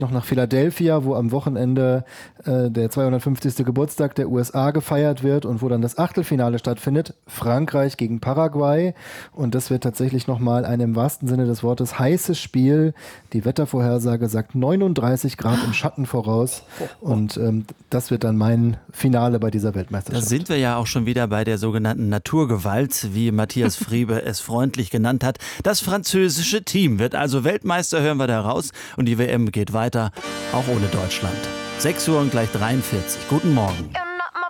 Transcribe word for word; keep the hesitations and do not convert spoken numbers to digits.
noch nach Philadelphia, wo am Wochenende äh, der zweihundertfünfzigste Geburtstag der U S A gefeiert wird und wo dann das Achtelfinale stattfindet. Frankreich gegen Paraguay. Und das wird tatsächlich nochmal ein im wahrsten Sinne des Wortes heißes Spiel. Die Wettervorhersage sagt neununddreißig Grad im Schatten voraus. Und ähm, das wird dann mein Finale bei dieser Weltmeisterschaft. Da sind wir ja auch schon wieder bei der sogenannten Naturgewalt, wie Matthias Friebe es freundlich genannt hat. Das französische Team wird also Weltmeister, hören wir da raus. Und die W M geht weiter, auch ohne Deutschland. sechs Uhr und gleich dreiundvierzig. Guten Morgen.